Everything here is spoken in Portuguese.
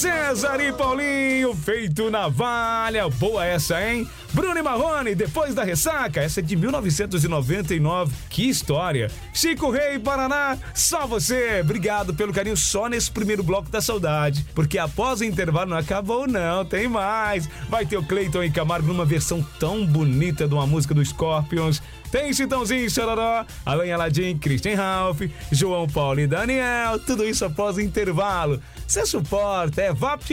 César e Paulinho, feito na valha. Boa essa, hein? Bruno e Marrone, depois da ressaca. Essa é de 1999. Que história. Chico Rei, Paraná, só você. Obrigado pelo carinho só nesse primeiro bloco da saudade. Porque após o intervalo não acabou não, tem mais. Vai ter o Cleiton e Camargo numa versão tão bonita de uma música do Scorpions. Tem Chitãozinho, Chororó, Alan Aladim, Christian Ralph, João Paulo e Daniel. Tudo isso após o intervalo. Você suporta, VAP